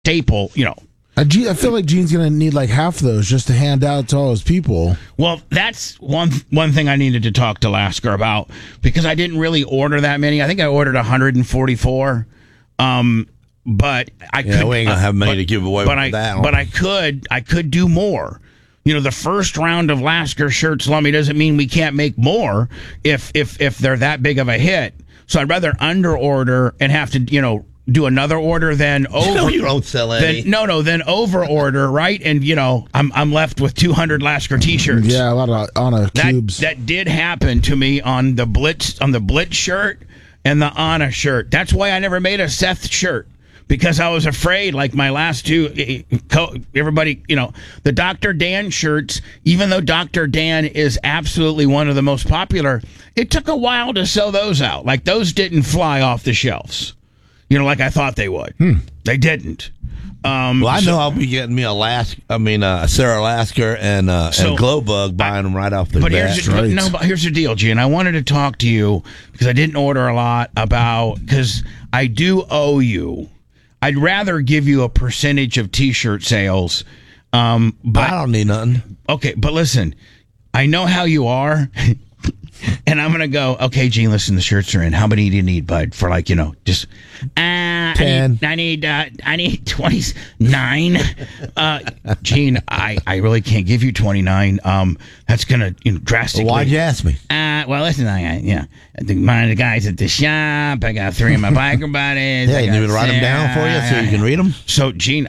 staple, I feel like Gene's going to need like half of those just to hand out to all his people. Well, that's one thing I needed to talk to Lasker about, because I didn't really order that many. I think I ordered 144. But I could. We ain't gonna have many to give away. But I could do more. The first round of Lasker shirts, Lummy, doesn't mean we can't make more if they're that big of a hit. So I'd rather under order and have to do another order than over. No, you don't sell any. Then over order, right? And I'm left with 200 Lasker T-shirts. Yeah, a lot of Anna cubes. That did happen to me on the Blitz shirt and the Anna shirt. That's why I never made a Seth shirt. Because I was afraid, like my last two, everybody, the Dr. Dan shirts, even though Dr. Dan is absolutely one of the most popular, it took a while to sell those out. Like, those didn't fly off the shelves, like I thought they would. They didn't. I know I'll be getting me Sarah Lasker and Glowbug, buying them right off the bat. But here's the deal, Gene. I wanted to talk to you because I didn't order a lot because I do owe you. I'd rather give you a percentage of T-shirt sales. But I don't need nothing. Okay, but listen, I know how you are. And I'm going to go, okay, Gene, listen, the shirts are in. How many do you need, bud? For just 10. I need 29. Gene, I really can't give you 29. That's going to drastically. Well, why'd you ask me? Well, listen, one of the guys at the shop. I got 3 of my biker buddies. Yeah, you need me to write them down for you so you can read them? So, Gene,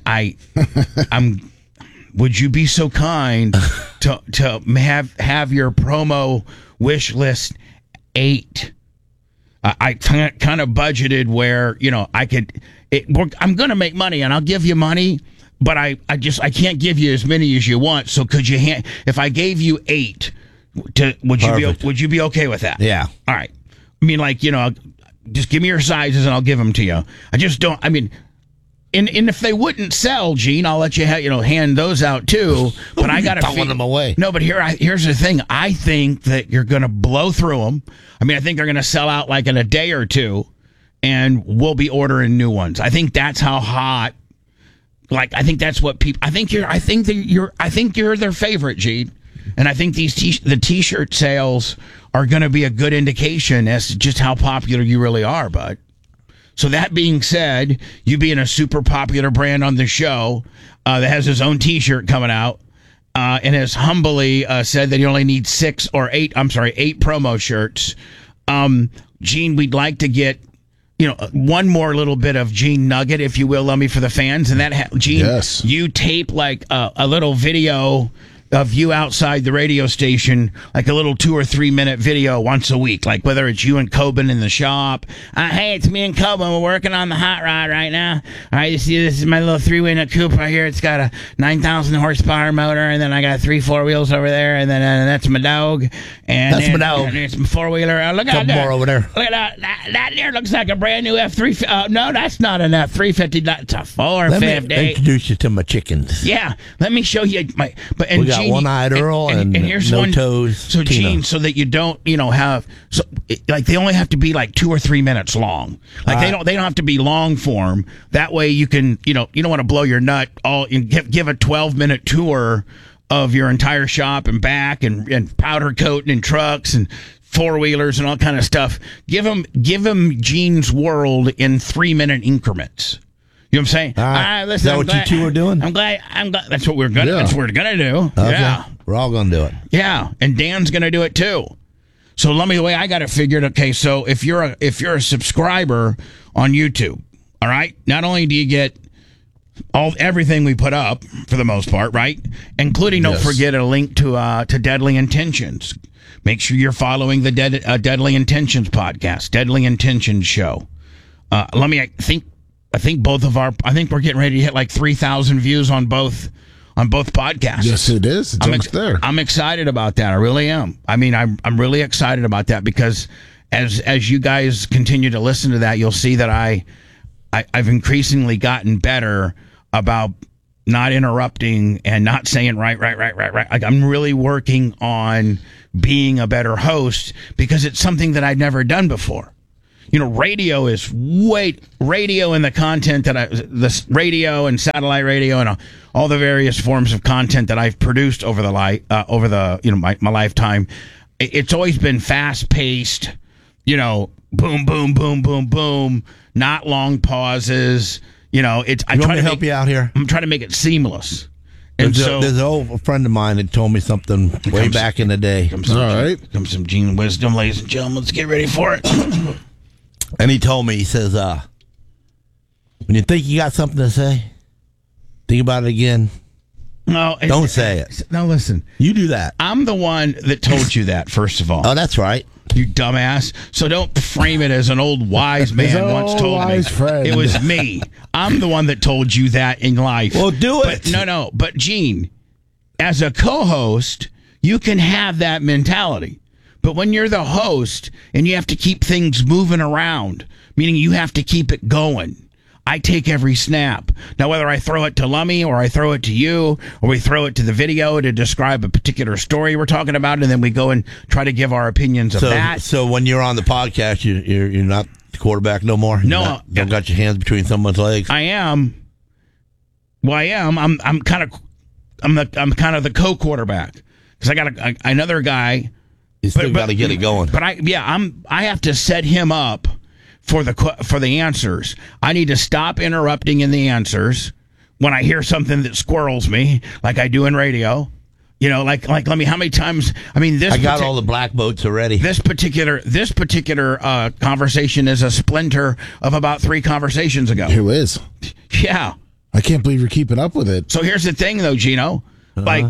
would you be so kind to have your promo wish list 8? I kind of budgeted where I could. I'm going to make money, and I'll give you money, but I can't give you as many as you want. So could you if I gave you 8, would you be okay with that? Yeah. All right. I mean, just give me your sizes and I'll give them to you. I just don't. I mean. And if they wouldn't sell, Gene, I'll let you hand those out too. But I got to throwing them away. No, but here's the thing. I think that you're going to blow through them. I mean, I think they're going to sell out like in a day or two, and we'll be ordering new ones. I think that's how hot. I think that's what people. I think you're their favorite, Gene, and I think the T-shirt sales are going to be a good indication as to just how popular you really are, bud. So that being said, you being a super popular brand on the show that has his own T-shirt coming out and has humbly said that he only needs 8 promo shirts. Gene, we'd like to get one more little bit of Gene nugget, if you will, Lummy, for the fans. And that, Gene, yes. You tape a little video of you outside the radio station, like a little 2 or 3 minute video once a week, like whether it's you and Coben in the shop. Hey, it's me and Coben. We're working on the hot rod right now. All right, you see, this is my little 3-wheel coupe right here. It's got a 9,000 horsepower motor, and then I got 3 4-wheels over there, and then that's my dog. And that's my dog. And there's some 4-wheeler. Look at that. More over there. Look at that. That there looks like a brand new F350. No, that's not an F350. That's a 450. Let me introduce you to my chickens. Yeah, let me show you my. We got One-Eyed Earl and here's No Toes. So Tina. Gene, so that you don't, have they only have to be 2 or 3 minutes long. They don't have to be long form. That way you can, you don't want to blow your nut and give a 12-minute tour of your entire shop and back and powder coating and trucks and 4-wheelers and all kind of stuff. Give them Gene's world in 3-minute increments. You know what I'm saying? All right. Listen, Is that what you two are doing? I'm glad. That's what we're gonna. Yeah. That's what we're gonna do. Okay. Yeah, we're all gonna do it. Yeah, and Dan's gonna do it too. So let me the way I got it figured. Okay, so if you're a subscriber on YouTube, all right, not only do you get everything we put up for the most part, right, including don't forget a link to Deadly Intentions. Make sure you're following the Deadly Intentions podcast, Deadly Intentions show. I think both of I think we're getting ready to hit 3,000 views on both podcasts. Yes, it is. It's almost there. I'm excited about that. I really am. I mean, I'm really excited about that because as you guys continue to listen to that, you'll see that I've increasingly gotten better about not interrupting and not saying right. I'm really working on being a better host because it's something that I've never done before. Radio is radio and the content that this radio and satellite radio and all the various forms of content that I've produced over my lifetime. It's always been fast paced, boom, boom, boom, boom, boom, not long pauses. I try to help you out here. I'm trying to make it seamless. And there's an old friend of mine that told me something way back in the day. All right. Comes some Gene wisdom, ladies and gentlemen. Let's get ready for it. And he told me, he says, when you think you got something to say, think about it again. No, don't say it. No, listen. You do that. I'm the one that told you that, first of all. Oh, that's right. You dumbass. So don't frame it as an old wise man once told me. Friend. It was me. I'm the one that told you that in life. Well, do it. No. But, Gene, as a co-host, you can have that mentality. But when you're the host and you have to keep things moving around, meaning you have to keep it going, I take every snap. Now, whether I throw it to Lummy or I throw it to you or we throw it to the video to describe a particular story we're talking about, and then we go and try to give our opinions of that. So when you're on the podcast, you're not the quarterback no more? No. You got your hands between someone's legs? I am. Well, I am. I'm kind of the co-quarterback because I got another guy. You still got to get it going. But I have to set him up for the answers. I need to stop interrupting in the answers when I hear something that squirrels me, like I do in radio. Like let me. How many times? I mean, I got all the black boats already. This particular conversation is a splinter of about 3 conversations ago. Who is? Yeah. I can't believe you're keeping up with it. So here's the thing, though, Gino. Like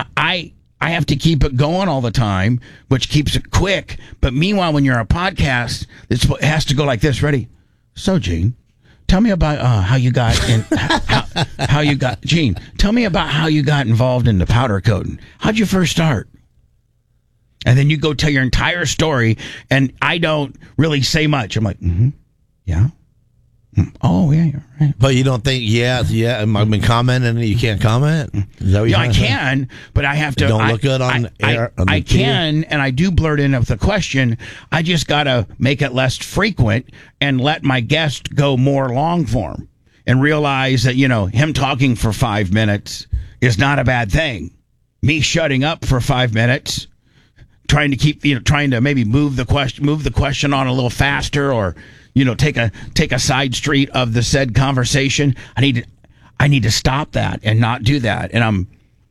I have to keep it going all the time, which keeps it quick. But meanwhile, when you're a podcast, it has to go like this. Ready? So, Gene, tell me about how you got in. how you got, Gene? Tell me about how you got involved in the powder coating. How'd you first start? And then you go tell your entire story, and I don't really say much. I'm like, yeah. Oh, yeah, you're right. But you don't think, I've been commenting and you can't comment? Is that what I can, but I have to. Don't look good on air. I can, and I do blurt in with the question. I just got to make it less frequent and let my guest go more long form and realize that, him talking for 5 minutes is not a bad thing. Me shutting up for 5 minutes, trying to maybe move the question on a little faster or, take a side street of the said conversation. I need to stop that and not do that. And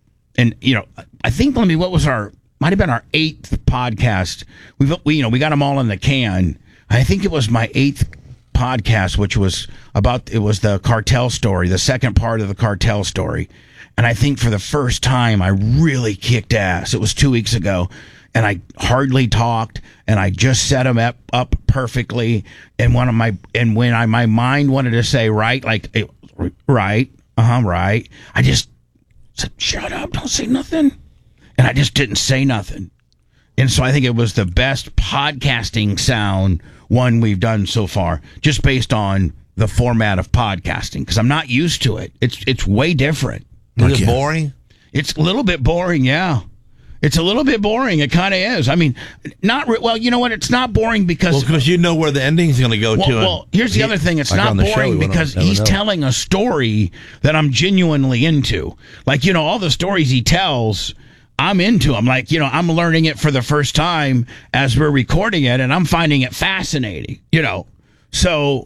I think might have been our 8th podcast. We got them all in the can. I think it was my 8th podcast, which was the cartel story, the second part of the cartel story. And I think for the first time I really kicked ass. It was 2 weeks ago. And I hardly talked, and I just set them up perfectly. And when my mind wanted to say right, right, right, I just said, "Shut up, don't say nothing," and I just didn't say nothing. And so I think it was the best podcasting sound one we've done so far, just based on the format of podcasting, because I'm not used to it. It's way different. Is it boring? It's a little bit boring, yeah. It's a little bit boring. It kind of is. I mean, you know what? It's not boring because you know where the ending's going to go to. Well, here's the other thing. It's not boring because he's telling a story that I'm genuinely into. Like, all the stories he tells, I'm into them. Like, I'm learning it for the first time as we're recording it, and I'm finding it fascinating, So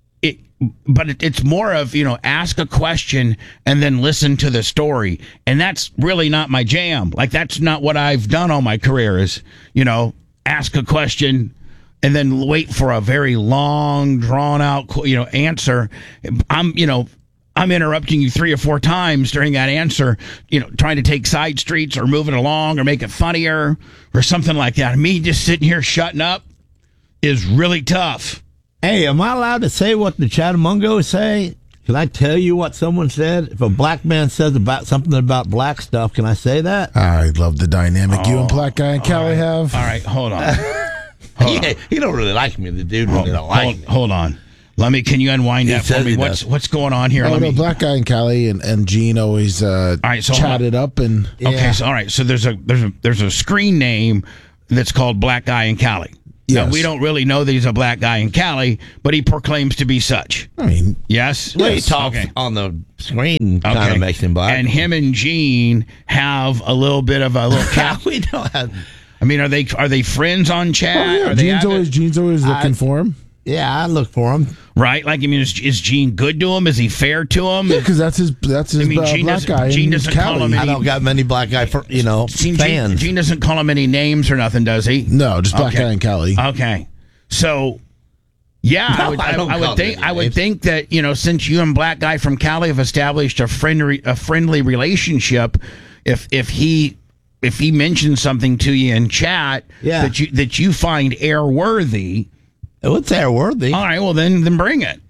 it's more of, ask a question and then listen to the story. And that's really not my jam. Like, that's not what I've done all my career is, ask a question and then wait for a very long, drawn out, answer. I'm interrupting you 3 or 4 times during that answer, trying to take side streets or move it along or make it funnier or something like that. And me just sitting here shutting up is really tough. Hey, am I allowed to say what the Chattamungos say? Can I tell you what someone said? If a black man says about something about black stuff, can I say that? I love the dynamic you and Black Guy and Callie have. All right, hold on. He don't really like me. The dude really don't like me. Hold on. Can you unwind that for me? What's going on here? Black Guy and Callie and Gene always chatted up and okay. So all right. So there's a screen name that's called Black Guy and Callie. Now, Yes. we don't really know that he's a black guy in Cali, but he proclaims to be such. I mean, Yes? The way he talks Okay. on the screen kind Okay. of makes him black. And him and Gene have a little bit of a little cap. we don't have. I mean, are they friends on chat? oh, yeah, Are they Gene's always looking for him. Yeah, I look for him. right? Like, I mean, is Gene good to him? Is he fair to him? Yeah, because that's his I mean, Gene black doesn't- guy. Gene in doesn't call Cali. him I don't got many black guy, fans. Gene doesn't call him any names or nothing, does he? No, just black Okay. guy in Cali. Okay, so yeah, No, I don't I call would think him I any would names. think that since you and black guy from Cali have established a friendly relationship, if he mentions something to you in chat Yeah. that you find airworthy, What's airworthy? all right, well then bring it.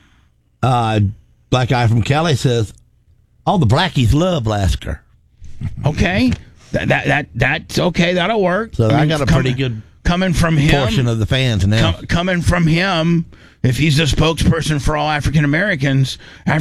Black guy from Cali says, all the blackies love Lasker. Okay, that's okay. That'll work. So I got a pretty good coming from him. portion of the fans now. Coming from him, if he's the spokesperson for all African Americans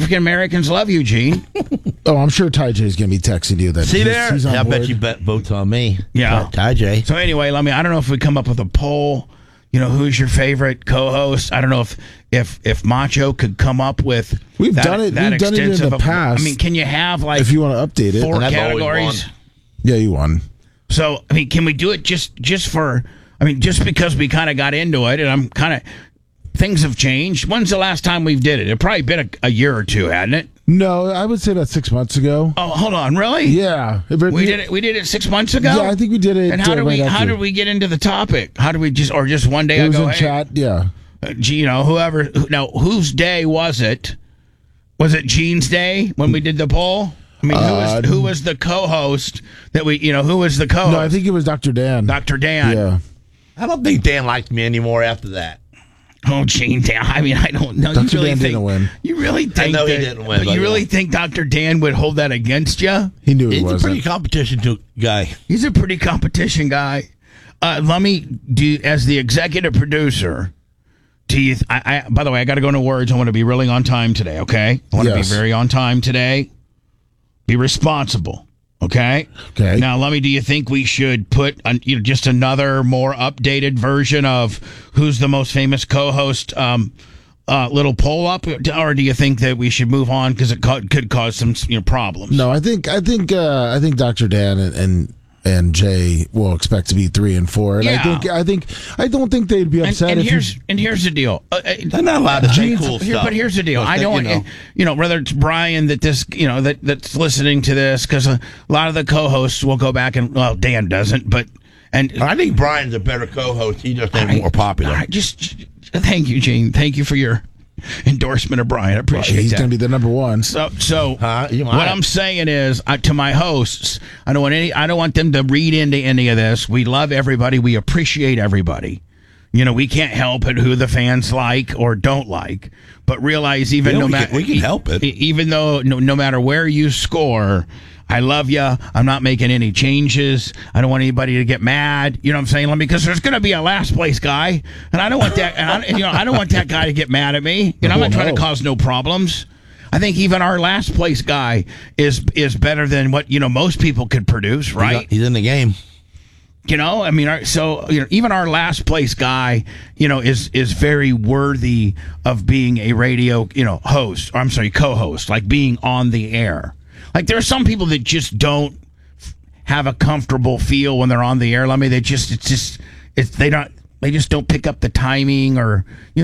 love you, Gene. Oh, I'm sure Ty J's going to be texting you that. See there? He's on I bet board. you votes on me. Yeah. Ty J. So anyway, I don't know if we come up with a poll. Who's your favorite co-host? I don't know if Macho could come up with. We've done it in extensive the past. I mean, can you have like If you want to update it. 4 And I've always categories? won. Yeah, you won. So I mean, can we do it just for? I mean, just because we kind of got into it, and I'm kind of things have changed. When's the last time we've did it? It probably been a year or two, hadn't it? No, I would say about 6 months ago. Oh, hold on, really? Yeah. We did it. We did it 6 months ago. Yeah, I think we did it. And how did right we? How after. did we get into the topic? How did we just one day It was ago? in chat. Yeah. Whoever. Now, whose day was it? Was it Gene's day when we did the poll? I mean, who was the co-host that we? Who was the co-host? No, I think it was Dr. Dan. Dr. Dan. Yeah. I don't think Dan liked me anymore after that. Oh, Gene Dan. I mean, I don't know. Dr. You really Dan think? didn't win. You really think? know he that- didn't win, But but you really yeah. think Dr. Dan would hold that against you? He knew he He's a wasn't. pretty competition guy. He's a pretty competition guy. Let me do as the executive producer. Do you? By the way, I got to go into words. I want to be really on time today. Okay, I want to be Yes. very on time today. Be responsible. Okay. Okay. Now, do you think we should put just another more updated version of who's the most famous co-host? Little poll up, or do you think that we should move on because it could cause some problems? No, I think Dr. Dan and Jay will expect to be 3 and 4, and Yeah. I don't think they'd be upset And if here's the deal. They're not allowed to say cool stuff. But here's the deal. Well, I don't want whether it's Brian that's listening to this, because a lot of the co-hosts will go back and Dan doesn't, but I think Brian's a better co-host. He just ain't more popular. All right, just thank you, Gene. Thank you for your endorsement of Brian. I appreciate he's that. going to be the number 1. So You what might. I'm saying is to my hosts, I don't want them to read into any of this. We love everybody. We appreciate everybody. We can't help it who the fans like or don't like, but realize even we can help it. even though no matter where you score, I love you. I'm not making any changes. I don't want anybody to get mad. You know what I'm saying? Because there's going to be a last place guy, and I don't want that. And I don't want that guy to get mad at me. I'm not trying to cause no problems. I think even our last place guy is better than what most people could produce, right? He's in the game. Even our last place guy, is very worthy of being a radio, host. Or I'm sorry, co-host, like being on the air. Like there are some people that just don't have a comfortable feel when they're on the air. They just don't pick up the timing or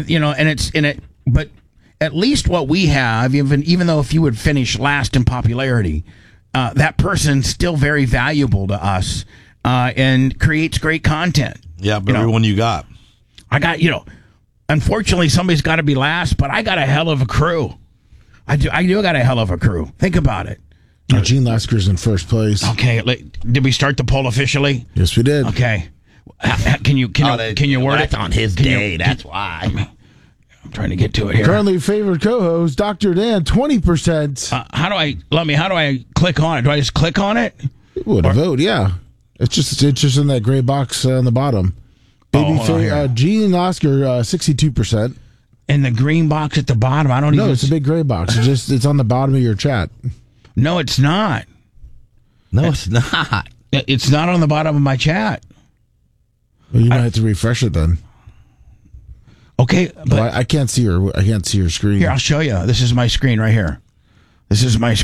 but at least what we have, even though if you would finish last in popularity, that person's still very valuable to us. And creates great content. Yeah, but everyone you got. I got, unfortunately somebody's got to be last, but I got a hell of a crew. I do got a hell of a crew. Think about it. Gene Lasker's in first place. Okay, did we start the poll officially? Yes, we did. Okay. Can you word it? That's on his day. That's why. I'm trying to get to it here. Currently favorite co-host, Dr. Dan, 20%. How do I click on it? Do I just click on it? Would vote, yeah. It's just in that gray box on the bottom. Hold on here. Gene Lasker, 62%. In the green box at the bottom, I don't No, even. it's a big gray box. It's on the bottom of your chat. No, it's not. No, it's not. It's not on the bottom of my chat. Well, you might have to refresh it then. Okay, but I can't see your screen. here, I'll show you. This is my screen right here. This is my